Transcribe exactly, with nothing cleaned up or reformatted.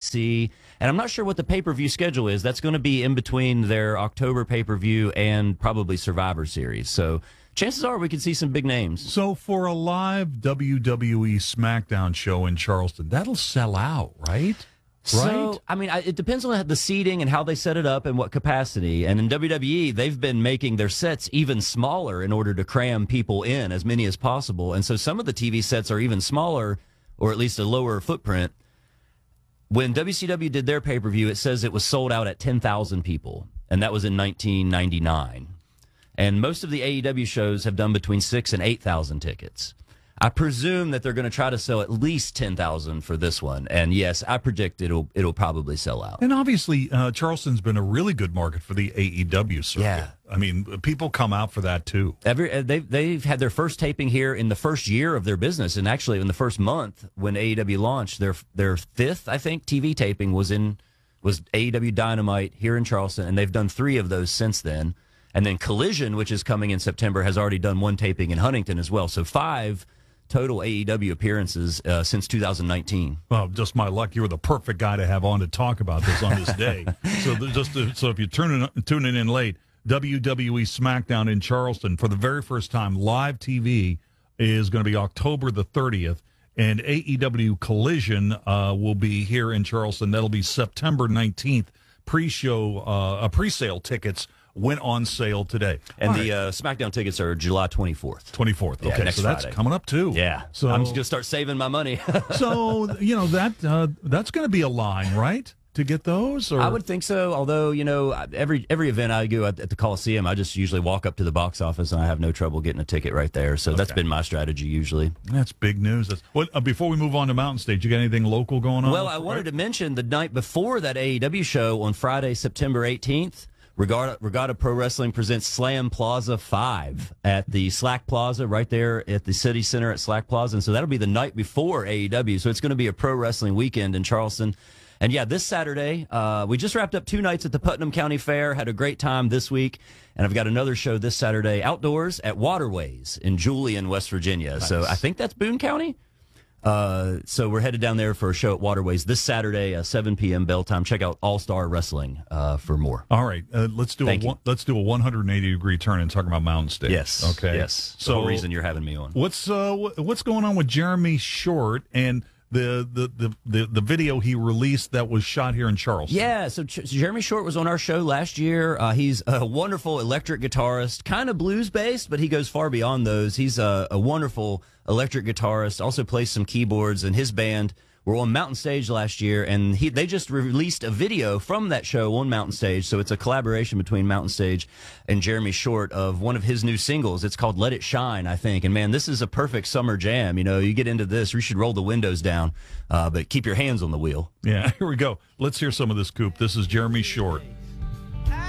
C. And I'm not sure what the pay-per-view schedule is. That's going to be in between their October pay-per-view and probably Survivor Series. So chances are we could see some big names. So for a live W W E SmackDown show in Charleston, that'll sell out, right? So, right? I mean, I, it depends on the seating and how they set it up and what capacity. And in W W E, they've been making their sets even smaller in order to cram people in, as many as possible. And so some of the T V sets are even smaller, or at least a lower footprint. When W C W did their pay-per-view, it says it was sold out at ten thousand people, and that was in nineteen ninety-nine. And most of the A E W shows have done between six and eight thousand tickets. I presume that they're going to try to sell at least ten thousand for this one. And yes, I predict it'll it'll probably sell out. And obviously, uh, Charleston's been a really good market for the A E W circuit. Yeah. I mean, people come out for that, too. Every they've, they've had their first taping here in the first year of their business. And actually, in the first month when A E W launched, their their fifth, I think, T V taping was in was A E W Dynamite here in Charleston. And they've done three of those since then. And then Collision, which is coming in September, has already done one taping in Huntington as well. So five total A E W appearances uh, since two thousand nineteen. Well, just my luck. You were the perfect guy to have on to talk about this on this day. So th- just to, so if you're tuning tuning in late, W W E SmackDown in Charleston for the very first time, live T V is going to be October the thirtieth, and A E W Collision uh, will be here in Charleston. That'll be September nineteenth. Pre-show, uh, pre-sale tickets went on sale today. And All the right. uh, SmackDown tickets are July twenty-fourth. twenty-fourth. Yeah, Okay, next so that's Friday. coming up too. Yeah. So I'm just going to start saving my money. so you know that uh, that's going to be a line, right, to get those? Or I would think so. Although, you know, every every event I go at, at the Coliseum, I just usually walk up to the box office and I have no trouble getting a ticket right there. So that's Okay. been my strategy usually. That's big news. That's, what, uh, before we move on to Mountain Stage, you got anything local going on? Well, I wanted to mention the night before that A E W show on Friday, September eighteenth, Regatta, Regatta Pro Wrestling presents Slam Plaza five at the Slack Plaza right there at the City Center at Slack Plaza. And so that'll be the night before A E W. So it's going to be a pro wrestling weekend in Charleston. And yeah, this Saturday, uh, we just wrapped up two nights at the Putnam County Fair, had a great time this week. And I've got another show this Saturday outdoors at Waterways in Julian, West Virginia. Nice. So I think that's Boone County. Uh, so we're headed down there for a show at Waterways this Saturday, uh, seven p.m. bell time. Check out All Star Wrestling uh, for more. All right, uh, let's do Thank a you. one, let's do a one hundred eighty degree turn and talk about Mountain Stage. Yes. Okay. Yes. So the whole reason you're having me on. what's uh, wh- what's going on with Jeremy Short and the the, the, the the video he released that was shot here in Charleston? Yeah, so Ch- Jeremy Short was on our show last year. Uh, he's a wonderful electric guitarist, kind of blues-based, but he goes far beyond those. He's a, a wonderful electric guitarist, also plays some keyboards, and his band were on Mountain Stage last year, and he they just released a video from that show on Mountain Stage, so it's a collaboration between Mountain Stage and Jeremy Short of one of his new singles. It's called Let It Shine, I think, and man, this is a perfect summer jam. You know, you get into this, you should roll the windows down, uh, but keep your hands on the wheel. Yeah. Here we go. Let's hear some of this, Coop. This is Jeremy Short.